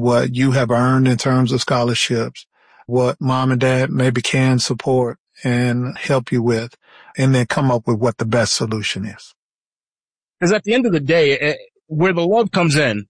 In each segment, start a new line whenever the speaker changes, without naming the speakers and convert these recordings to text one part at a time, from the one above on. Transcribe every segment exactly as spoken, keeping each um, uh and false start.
what you have earned in terms of scholarships, what mom and dad maybe can support and help you with, and then come up with what the best solution is.
Because at the end of the day, where the love comes in,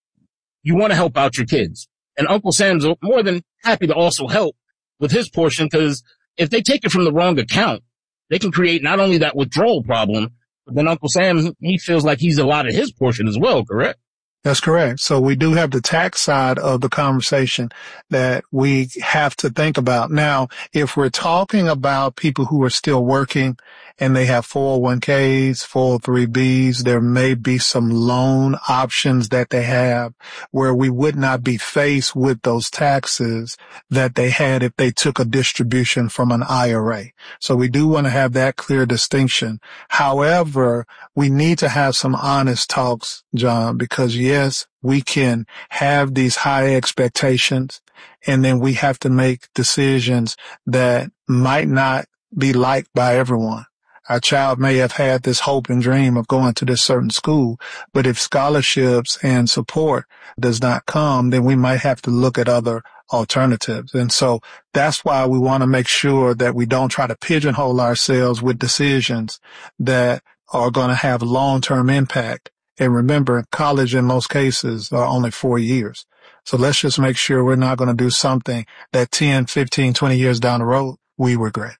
you want to help out your kids. And Uncle Sam's more than happy to also help with his portion, because if they take it from the wrong account, they can create not only that withdrawal problem, but then Uncle Sam, he feels like he's allotted his portion as well, correct?
That's correct. So we do have the tax side of the conversation that we have to think about. Now, if we're talking about people who are still working and they have four oh one k's, four oh three b's, there may be some loan options that they have where we would not be faced with those taxes that they had if they took a distribution from an I R A. So we do want to have that clear distinction. However, we need to have some honest talks, John, because yes, we can have these high expectations, and then we have to make decisions that might not be liked by everyone. Our child may have had this hope and dream of going to this certain school, but if scholarships and support does not come, then we might have to look at other alternatives. And so that's why we want to make sure that we don't try to pigeonhole ourselves with decisions that are going to have long-term impact. And remember, college in most cases are only four years. So let's just make sure we're not going to do something that ten, fifteen, twenty years down the road, we regret.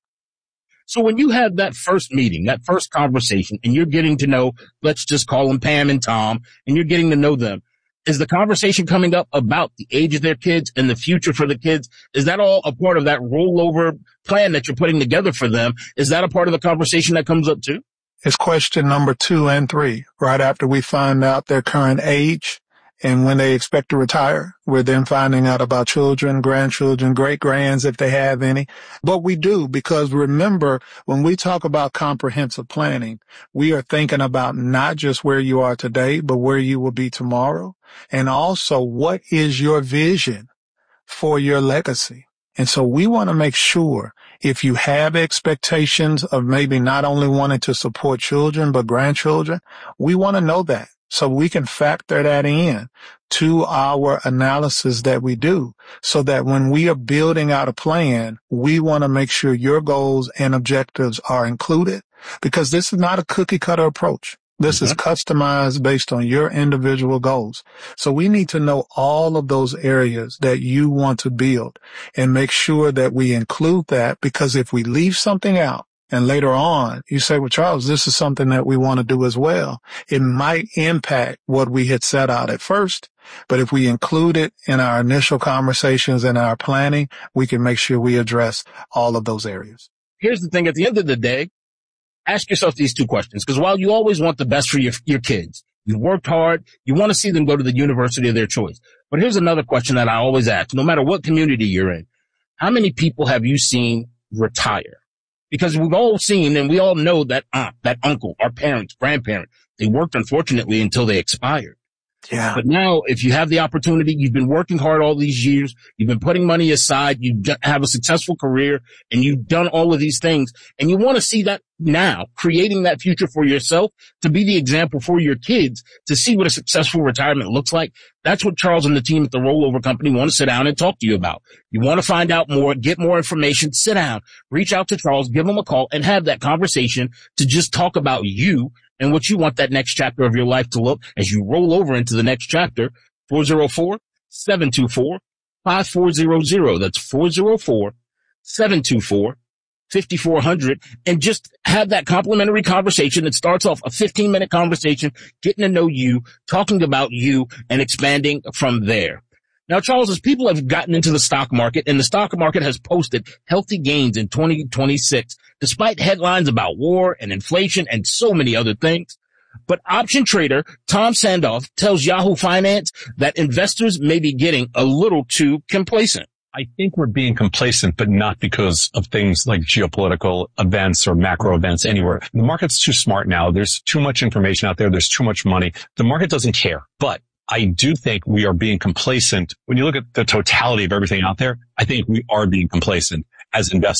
So when you have that first meeting, that first conversation, and you're getting to know, let's just call them Pam and Tom, and you're getting to know them, is the conversation coming up about the age of their kids and the future for the kids? Is that all a part of that rollover plan that you're putting together for them? Is that a part of the conversation that comes up too?
It's question number two and three. Right after we find out their current age and when they expect to retire, we're then finding out about children, grandchildren, great-grands, if they have any. But we do, because remember, when we talk about comprehensive planning, we are thinking about not just where you are today, but where you will be tomorrow. And also, what is your vision for your legacy? And so we want to make sure if you have expectations of maybe not only wanting to support children, but grandchildren, we want to know that so we can factor that in to our analysis that we do, so that when we are building out a plan, we want to make sure your goals and objectives are included, because this is not a cookie cutter approach. This mm-hmm. is customized based on your individual goals. So we need to know all of those areas that you want to build and make sure that we include that, because if we leave something out and later on you say, well, Charles, this is something that we want to do as well, it might impact what we had set out at first. But if we include it in our initial conversations and our planning, we can make sure we address all of those areas.
Here's the thing. At the end of the day, ask yourself these two questions, because while you always want the best for your, your kids, you worked hard, you want to see them go to the university of their choice. But here's another question that I always ask, no matter what community you're in. How many people have you seen retire? Because we've all seen and we all know that aunt, that uncle, our parents, grandparents, they worked unfortunately until they expired.
Yeah.
But now, if you have the opportunity, you've been working hard all these years, you've been putting money aside, you have a successful career, and you've done all of these things, and you want to see that now, creating that future for yourself, to be the example for your kids, to see what a successful retirement looks like. That's what Charles and the team at the Rollover Company want to sit down and talk to you about. You want to find out more, get more information, sit down, reach out to Charles, give him a call, and have that conversation to just talk about you and what you want that next chapter of your life to look as you roll over into the next chapter. four oh four, seven two four, five four zero zero. That's four oh four, seven two four, five four zero zero. And just have that complimentary conversation that starts off a fifteen minute conversation, getting to know you, talking about you, and expanding from there. Now, Charles, as people have gotten into the stock market, and the stock market has posted healthy gains in twenty twenty-six, despite headlines about war and inflation and so many other things. But option trader Tom Sandoff tells Yahoo Finance that investors may be getting a little too complacent.
I think we're being complacent, but not because of things like geopolitical events or macro events anywhere. The market's too smart now. There's too much information out there. There's too much money. The market doesn't care. But I do think we are being complacent. When you look at the totality of everything out there, I think we are being complacent as investors.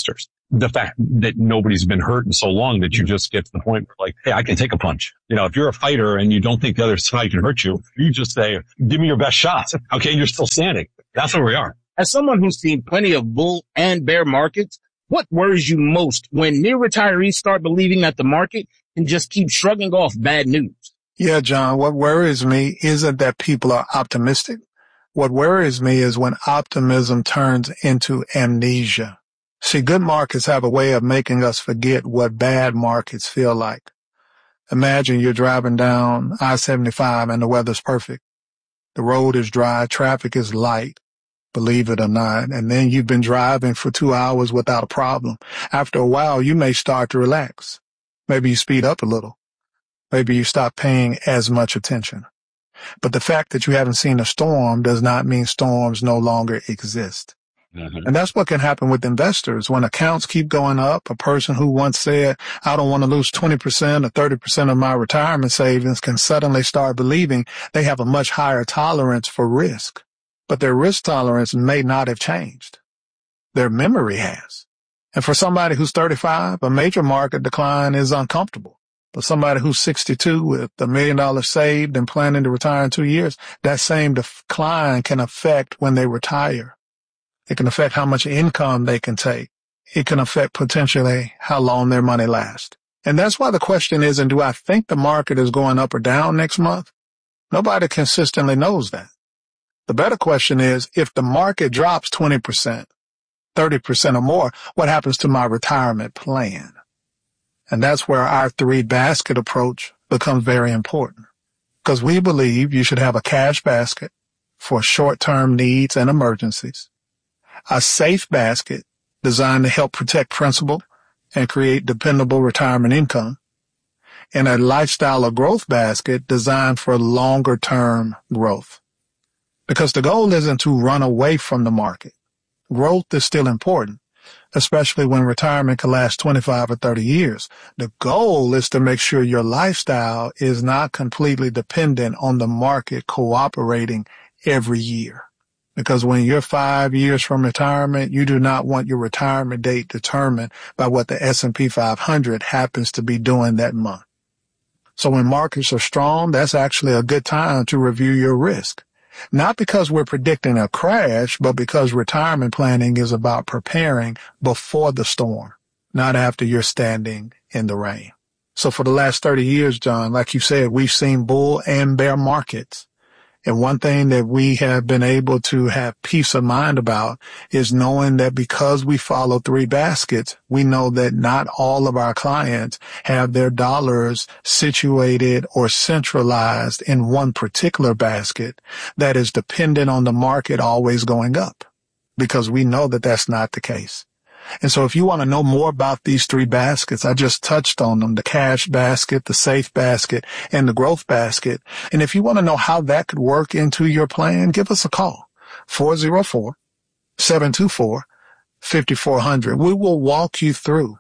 the fact that nobody's been hurt in so long that you just get to the point where like, hey, I can take a punch. You know, if you're a fighter and you don't think the other side can hurt you, you just say, give me your best shot. Okay. You're still standing. That's where we are.
As someone who's seen plenty of bull and bear markets, what worries you most when near retirees start believing that the market can just keep shrugging off bad news?
Yeah, John, what worries me isn't that people are optimistic. What worries me is when optimism turns into amnesia. See, good markets have a way of making us forget what bad markets feel like. Imagine you're driving down I seventy-five and the weather's perfect. The road is dry, traffic is light, believe it or not, and then you've been driving for two hours without a problem. After a while, you may start to relax. Maybe you speed up a little. Maybe you stop paying as much attention. But the fact that you haven't seen a storm does not mean storms no longer exist. Mm-hmm. And that's what can happen with investors. When accounts keep going up, a person who once said, I don't want to lose twenty percent or thirty percent of my retirement savings can suddenly start believing they have a much higher tolerance for risk. But their risk tolerance may not have changed. Their memory has. And for somebody who's thirty-five, a major market decline is uncomfortable. But somebody who's sixty-two with a million dollars saved and planning to retire in two years, that same decline can affect when they retire. It can affect how much income they can take. It can affect potentially how long their money lasts. And that's why the question isn't, do I think the market is going up or down next month? Nobody consistently knows that. The better question is, if the market drops twenty percent, thirty percent or more, what happens to my retirement plan? And that's where our three basket approach becomes very important, because we believe you should have a cash basket for short-term needs and emergencies, a safe basket designed to help protect principal and create dependable retirement income, and a lifestyle or growth basket designed for longer-term growth. Because the goal isn't to run away from the market. Growth is still important, especially when retirement can last twenty-five or thirty years. The goal is to make sure your lifestyle is not completely dependent on the market cooperating every year. Because when you're five years from retirement, you do not want your retirement date determined by what the S and P five hundred happens to be doing that month. So when markets are strong, that's actually a good time to review your risk. Not because we're predicting a crash, but because retirement planning is about preparing before the storm, not after you're standing in the rain. So for the last thirty years, John, like you said, we've seen bull and bear markets. And one thing that we have been able to have peace of mind about is knowing that because we follow three baskets, we know that not all of our clients have their dollars situated or centralized in one particular basket that is dependent on the market always going up, because we know that that's not the case. And so if you want to know more about these three baskets, I just touched on them, the cash basket, the safe basket, and the growth basket. And if you want to know how that could work into your plan, give us a call, four oh four, seven two four, five four zero zero. We will walk you through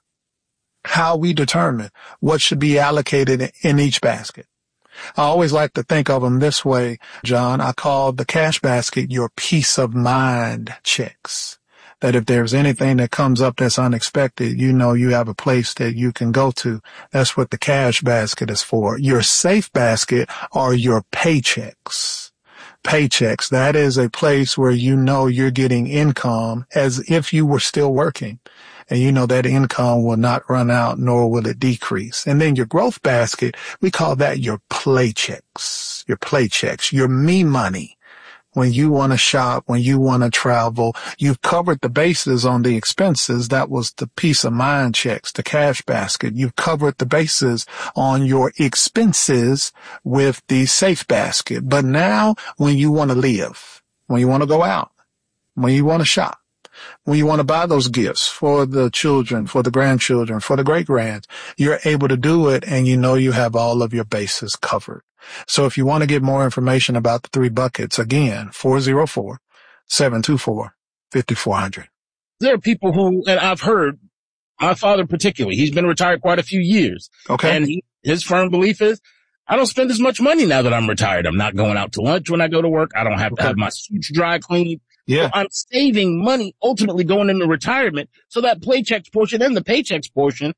how we determine what should be allocated in each basket. I always like to think of them this way, John. I call the cash basket your peace of mind checks. That if there's anything that comes up that's unexpected, you know you have a place that you can go to. That's what the cash basket is for. Your safe basket are your paychecks. Paychecks, that is a place where you know you're getting income as if you were still working. And you know that income will not run out, nor will it decrease. And then your growth basket, we call that your play checks, your play checks, your me money. When you want to shop, when you want to travel, you've covered the bases on the expenses. That was the peace of mind checks, the cash basket. You've covered the bases on your expenses with the safe basket. But now when you want to live, when you want to go out, when you want to shop, when you want to buy those gifts for the children, for the grandchildren, for the great-grands, you're able to do it, and you know you have all of your bases covered. So if you want to get more information about the three buckets, again, four oh four, seven two four, five four zero zero.
There are people who, and I've heard, my father particularly, he's been retired quite a few years.
Okay.
And he, his firm belief is, I don't spend as much money now that I'm retired. I'm not going out to lunch when I go to work. I don't have
okay.
to have my suits dry cleaned.
Yeah.
So I'm saving money ultimately going into retirement. So that paychecks portion and the paychecks portion,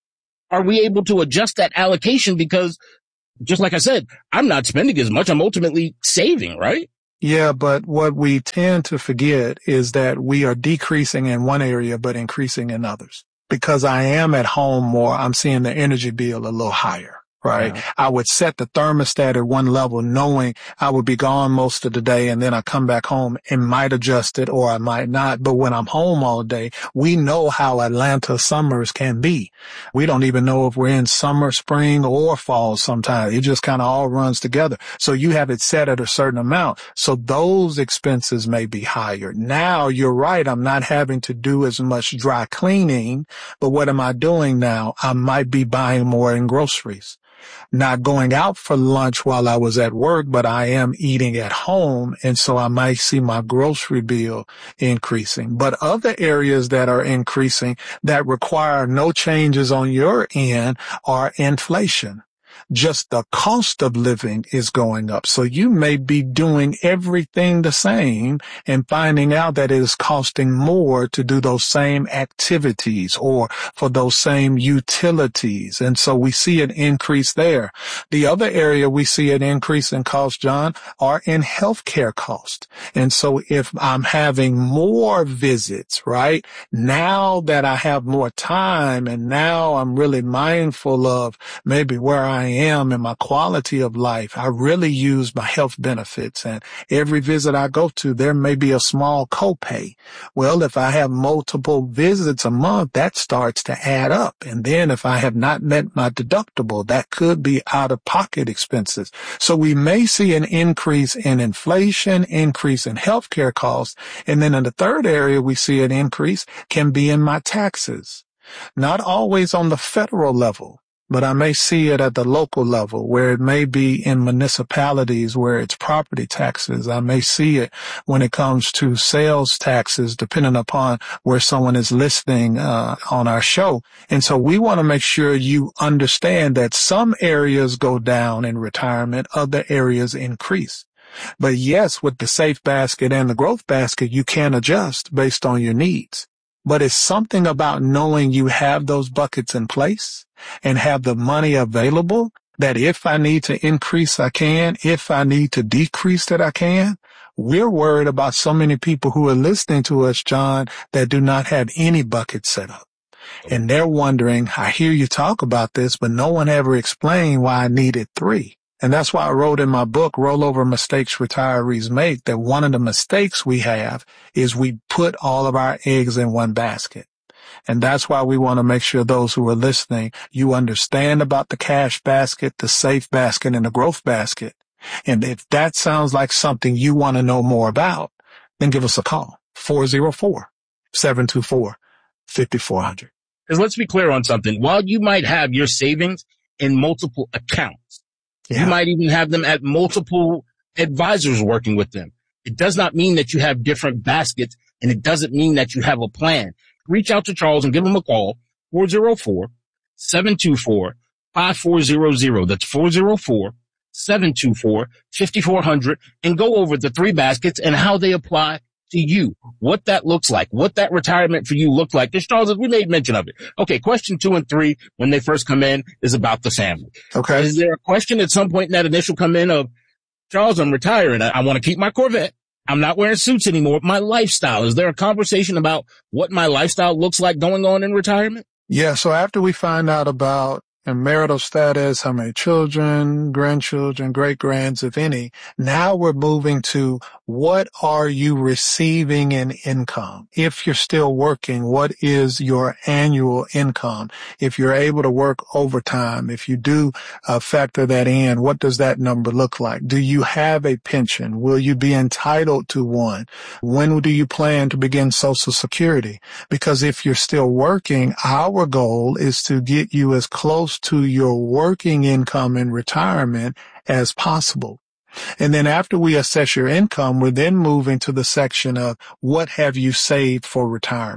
are we able to adjust that allocation? Because just like I said, I'm not spending as much. I'm ultimately saving, right?
Yeah, but what we tend to forget is that we are decreasing in one area, but increasing in others. Because I am at home more, I'm seeing the energy bill a little higher. Right. Yeah. I would set the thermostat at one level knowing I would be gone most of the day, and then I come back home and might adjust it or I might not. But when I'm home all day, we know how Atlanta summers can be. We don't even know if we're in summer, spring, or fall sometimes. It just kind of all runs together. So you have it set at a certain amount. So those expenses may be higher. Now you're right. I'm not having to do as much dry cleaning, but what am I doing now? I might be buying more in groceries. Not going out for lunch while I was at work, but I am eating at home. And so I might see my grocery bill increasing. But other areas that are increasing that require no changes on your end are inflation. Just the cost of living is going up. So you may be doing everything the same and finding out that it is costing more to do those same activities or for those same utilities. And so we see an increase there. The other area we see an increase in cost, John, are in healthcare costs. And so if I'm having more visits, right, now that I have more time and now I'm really mindful of maybe where I am am and my quality of life, I really use my health benefits. And every visit I go to, there may be a small copay. Well, if I have multiple visits a month, that starts to add up. And then if I have not met my deductible, that could be out-of-pocket expenses. So we may see an increase in inflation, increase in healthcare costs. And then in the third area, we see an increase can be in my taxes. Not always on the federal level, but I may see it at the local level where it may be in municipalities where it's property taxes. I may see it when it comes to sales taxes, depending upon where someone is listening uh, on our show. And so we want to make sure you understand that some areas go down in retirement, other areas increase. But yes, with the safe basket and the growth basket, you can adjust based on your needs. But it's something about knowing you have those buckets in place and have the money available that if I need to increase, I can. If I need to decrease, that I can. We're worried about so many people who are listening to us, John, that do not have any buckets set up. And they're wondering, I hear you talk about this, but no one ever explained why I needed three. And that's why I wrote in my book, Rollover Mistakes Retirees Make, that one of the mistakes we have is we put all of our eggs in one basket. And that's why we want to make sure those who are listening, you understand about the cash basket, the safe basket, and the growth basket. And if that sounds like something you want to know more about, then give us a call, four oh four, seven two four, five four zero zero.
Because let's be clear on something. While you might have your savings in multiple accounts, yeah. You might even have them at multiple advisors working with them. It does not mean that you have different baskets, and it doesn't mean that you have a plan. Reach out to Charles and give him a call, four oh four, seven two four, five four zero zero. That's four oh four, seven two four, five four zero zero, and go over the three baskets and how they apply to you, what that looks like, what that retirement for you looked like. Because Charles, we made mention of it. Okay, question two and three, when they first come in, is about the family.
Okay.
Is there a question at some point in that initial come in of, Charles, I'm retiring. I, I want to keep my Corvette. I'm not wearing suits anymore. My lifestyle. Is there a conversation about what my lifestyle looks like going on in retirement?
Yeah, so after we find out about and marital status, how many children, grandchildren, great-grands, if any, now we're moving to what are you receiving in income? If you're still working, what is your annual income? If you're able to work overtime, if you do uh, factor that in, what does that number look like? Do you have a pension? Will you be entitled to one? When do you plan to begin Social Security? Because if you're still working, our goal is to get you as close to your working income in retirement as possible. And then after we assess your income, we're then moving to the section of what have you saved for retirement?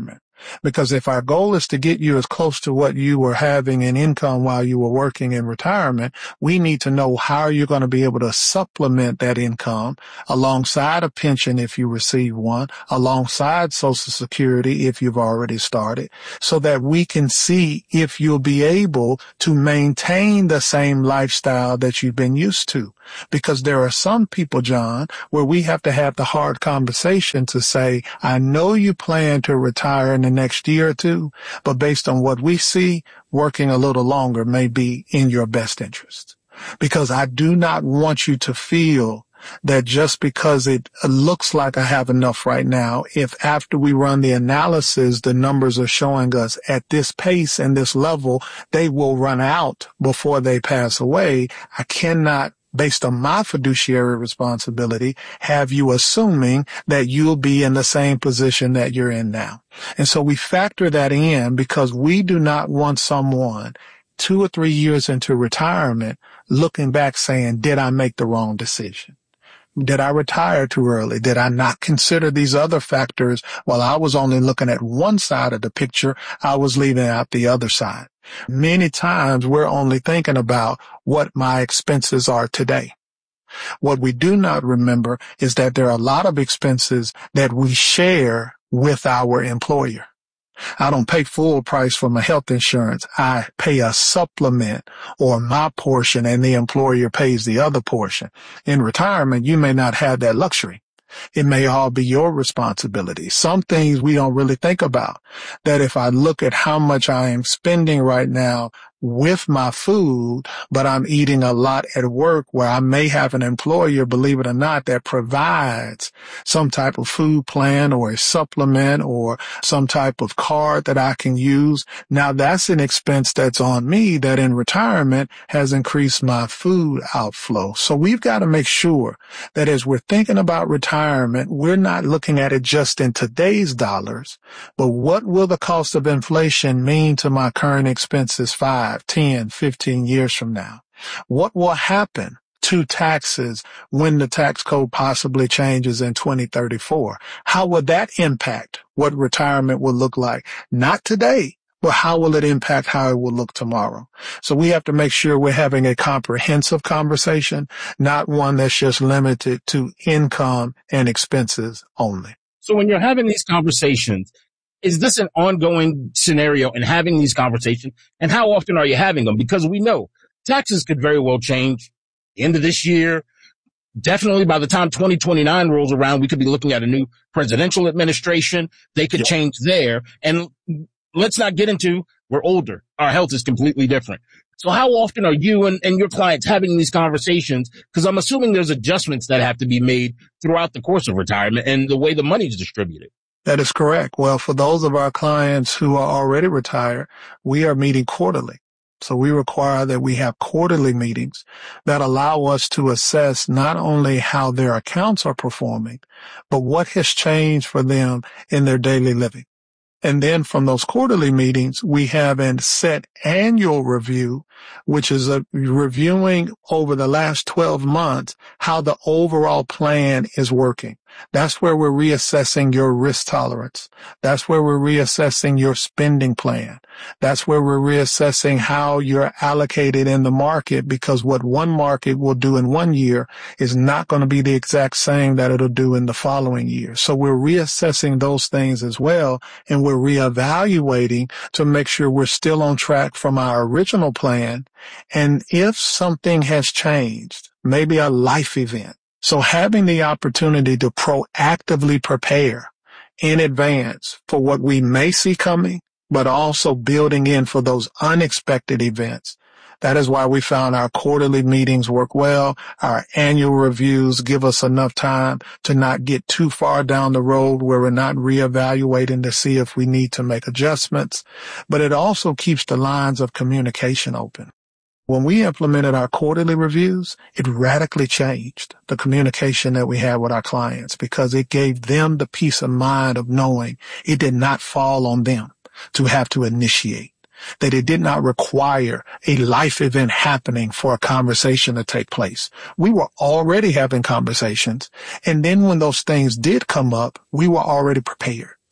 Because if our goal is to get you as close to what you were having in income while you were working in retirement, we need to know how you're going to be able to supplement that income alongside a pension if you receive one, alongside Social Security if you've already started, so that we can see if you'll be able to maintain the same lifestyle that you've been used to. Because there are some people, John, where we have to have the hard conversation to say, I know you plan to retire in the next year or two, but based on what we see, working a little longer may be in your best interest. Because I do not want you to feel that just because it looks like I have enough right now, if after we run the analysis, the numbers are showing us at this pace and this level, they will run out before they pass away. I cannot, based on my fiduciary responsibility, have you assuming that you'll be in the same position that you're in now. And so we factor that in because we do not want someone two or three years into retirement looking back saying, did I make the wrong decision? Did I retire too early? Did I not consider these other factors? While I was only looking at one side of the picture, I was leaving out the other side. Many times we're only thinking about what my expenses are today. What we do not remember is that there are a lot of expenses that we share with our employer. I don't pay full price for my health insurance. I pay a supplement or my portion and the employer pays the other portion. In retirement, you may not have that luxury. It may all be your responsibility. Some things we don't really think about. That if I look at how much I am spending right now with my food, but I'm eating a lot at work where I may have an employer, believe it or not, that provides some type of food plan or a supplement or some type of card that I can use. Now that's an expense that's on me that in retirement has increased my food outflow. So we've got to make sure that as we're thinking about retirement, we're not looking at it just in today's dollars, but what will the cost of inflation mean to my current expenses five, ten, fifteen years from now? What will happen to taxes when the tax code possibly changes in twenty thirty-four? How will that impact what retirement will look like? Not today, but how will it impact how it will look tomorrow? So we have to make sure we're having a comprehensive conversation, not one that's just limited to income and expenses only.
So when you're having these conversations, is this an ongoing scenario in having these conversations? And how often are you having them? Because we know taxes could very well change end of this year. Definitely by the time twenty twenty-nine rolls around, we could be looking at a new presidential administration. They could yep. change there. And let's not get into, we're older. Our health is completely different. So how often are you and, and your clients having these conversations? Because I'm assuming there's adjustments that have to be made throughout the course of retirement and the way the money is distributed.
That is correct. Well, for those of our clients who are already retired, we are meeting quarterly. So we require that we have quarterly meetings that allow us to assess not only how their accounts are performing, but what has changed for them in their daily living. And then from those quarterly meetings, we have a set annual review, which is a reviewing over the last twelve months how the overall plan is working. That's where we're reassessing your risk tolerance. That's where we're reassessing your spending plan. That's where we're reassessing how you're allocated in the market, because what one market will do in one year is not going to be the exact same that it'll do in the following year. So we're reassessing those things as well, and we're reevaluating to make sure we're still on track from our original plan. And if something has changed, maybe a life event, so having the opportunity to proactively prepare in advance for what we may see coming, but also building in for those unexpected events. That is why we found our quarterly meetings work well. Our annual reviews give us enough time to not get too far down the road where we're not reevaluating to see if we need to make adjustments. But it also keeps the lines of communication open. When we implemented our quarterly reviews, it radically changed the communication that we had with our clients, because it gave them the peace of mind of knowing it did not fall on them to have to initiate, that it did not require a life event happening for a conversation to take place. We were already having conversations, and then when those things did come up, we were already prepared.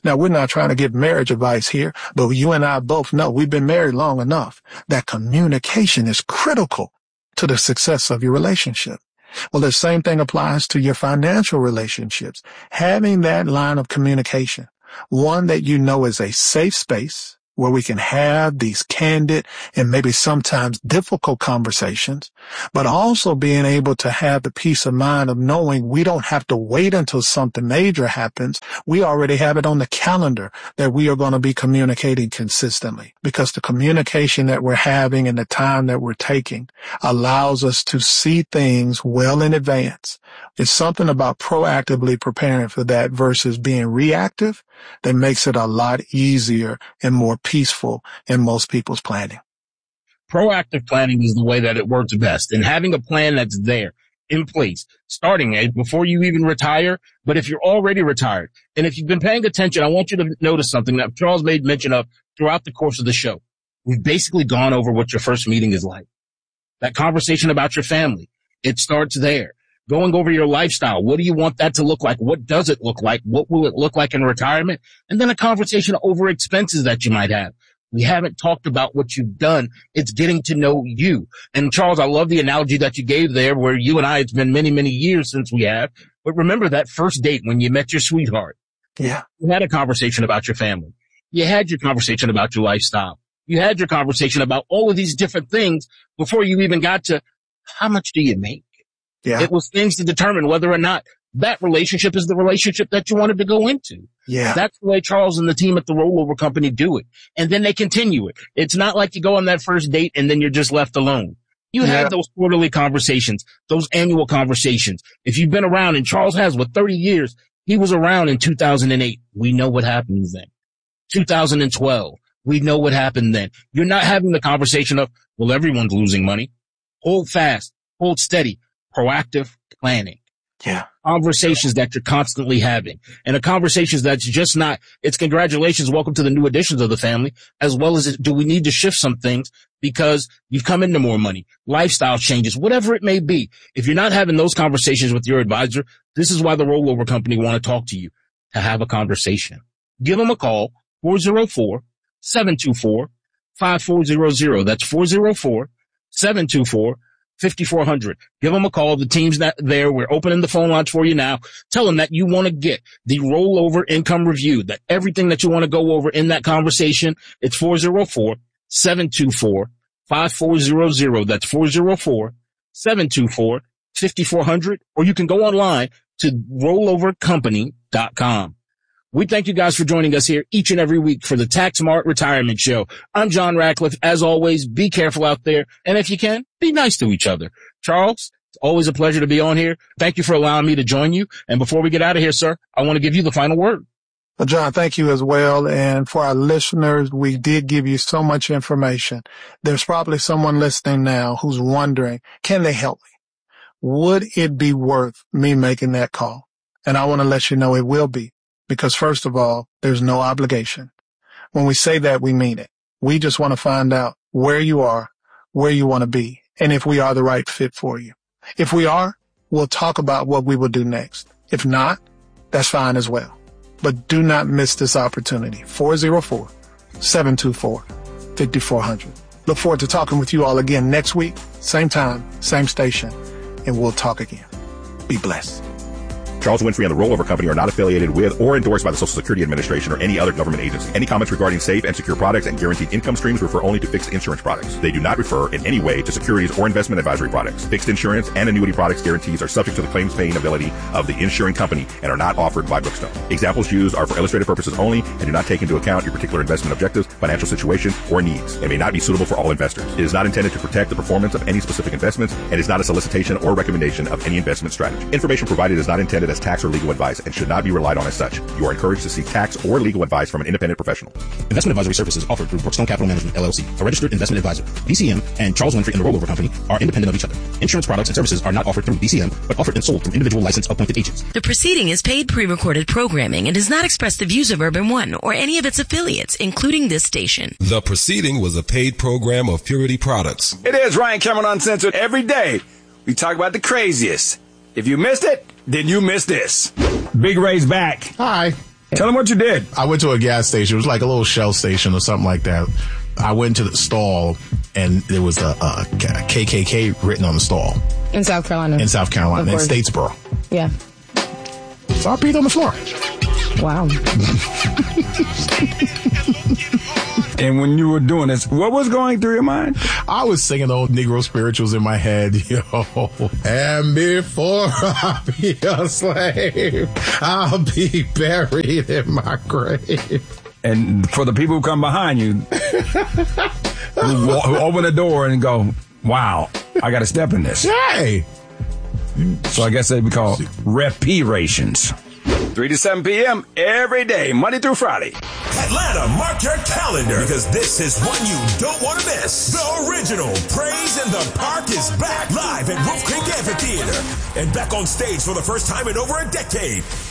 Now, we're not trying to give marriage advice here, but you and I both know we've been married long enough that communication is critical to the success of your relationship. Well, the same thing applies to your financial relationships. Having that line of communication, one that you know is a safe space where we can have these candid and maybe sometimes difficult conversations, but also being able to have the peace of mind of knowing we don't have to wait until something major happens. We already have it on the calendar that we are going to be communicating consistently, because the communication that we're having and the time that we're taking allows us to see things well in advance. It's something about proactively preparing for that versus being reactive that makes it a lot easier and more peaceful in most people's planning.
Proactive planning is the way that it works best, and having a plan that's there in place, starting it before you even retire. But if you're already retired, and if you've been paying attention, I want you to notice something that Charles made mention of throughout the course of the show. We've basically gone over what your first meeting is like. That conversation about your family, it starts there. Going over your lifestyle. What do you want that to look like? What does it look like? What will it look like in retirement? And then a conversation over expenses that you might have. We haven't talked about what you've done. It's getting to know you. And Charles, I love the analogy that you gave there where you and I, it's been many, many years since we have. But remember that first date when you met your sweetheart.
Yeah.
You had a conversation about your family. You had your conversation about your lifestyle. You had your conversation about all of these different things before you even got to how much do you make?
Yeah.
It was things to determine whether or not that relationship is the relationship that you wanted to go into.
Yeah.
That's the way Charles and the team at the Rollover Company do it. And then they continue it. It's not like you go on that first date and then you're just left alone. You
yeah.
have those quarterly conversations, those annual conversations. If you've been around, and Charles has with thirty years, he was around in two thousand eight. We know what happens then. two thousand twelve. We know what happened then. You're not having the conversation of, well, everyone's losing money. Hold fast, hold steady. Proactive planning.
Yeah.
Conversations that you're constantly having. And a conversations that's just not, it's congratulations, welcome to the new additions of the family, as well as do we need to shift some things because you've come into more money, lifestyle changes, whatever it may be. If you're not having those conversations with your advisor, this is why the Rollover Company want to talk to you, to have a conversation. Give them a call, four oh four, seven two four, five four zero zero. That's four oh four, seven two four, five four zero zero. Give them a call. The team's not there. We're opening the phone lines for you now. Tell them that you want to get the rollover income review, that everything that you want to go over in that conversation. It's four oh four, seven two four, five four zero zero. That's four oh four, seven two four, five four zero zero. Or you can go online to rollover company dot com. We thank you guys for joining us here each and every week for the Tax Smart Retirement Show. I'm John Ratcliffe. As always, be careful out there. And if you can, be nice to each other. Charles, it's always a pleasure to be on here. Thank you for allowing me to join you. And before we get out of here, sir, I want to give you the final word.
Well, John, thank you as well. And for our listeners, we did give you so much information. There's probably someone listening now who's wondering, can they help me? Would it be worth me making that call? And I want to let you know it will be. Because first of all, there's no obligation. When we say that, we mean it. We just want to find out where you are, where you want to be, and if we are the right fit for you. If we are, we'll talk about what we will do next. If not, that's fine as well. But do not miss this opportunity. four oh four, seven two four, five four zero zero. Look forward to talking with you all again next week, same time, same station, and we'll talk again. Be blessed.
Charles Winfrey and the Rollover Company are not affiliated with or endorsed by the Social Security Administration or any other government agency. Any comments regarding safe and secure products and guaranteed income streams refer only to fixed insurance products. They do not refer in any way to securities or investment advisory products. Fixed insurance and annuity products guarantees are subject to the claims paying ability of the insuring company and are not offered by Brookstone. Examples used are for illustrative purposes only and do not take into account your particular investment objectives, financial situation, or needs. They may not be suitable for all investors. It is not intended to protect the performance of any specific investments and is not a solicitation or recommendation of any investment strategy. Information provided is not intended as tax or legal advice and should not be relied on as such. You are encouraged to seek tax or legal advice from an independent professional.
Investment advisory services offered through Brookstone Capital Management, L L C, a registered investment advisor. B C M and Charles Winfrey and the Rollover Company are independent of each other. Insurance products and services are not offered through B C M, but offered and sold through individual licensed appointed agents.
The proceeding is paid pre-recorded programming and does not express the views of Urban One or any of its affiliates, including this station.
The proceeding was a paid program of Purity Products.
It is Ryan Cameron Uncensored. Every day, we talk about the craziest. If you missed it, then you missed this. Big Ray's back.
Hi.
Tell them what you did.
I went to a gas station. It was like a little Shell station or something like that. I went to the stall, and there was a, a K K K written on the stall.
In South Carolina.
In South Carolina, in Statesboro.
Yeah.
So I peed on the floor.
Wow.
And when you were doing this, what was going through your mind?
I was singing old Negro spirituals in my head, yo. And before I be a slave, I'll be buried in my grave.
And for the people who come behind you, who, walk, who open the door and go, wow, I got to step in this.
Hey.
So I guess they'd be called reparations. three to seven p.m. every day, Monday through Friday.
Atlanta, mark your calendar, because this is one you don't want to miss. The original Praise in the Park is back live at Wolf Creek Amphitheater and back on stage for the first time in over a decade.